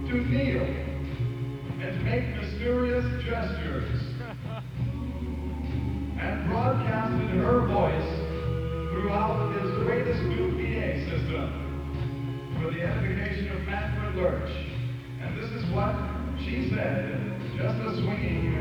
to kneel, and to make mysterious gestures, and broadcasted her voice throughout his greatest new PA system for the edification of Manfred Lurch. And this is what she said, just a swinging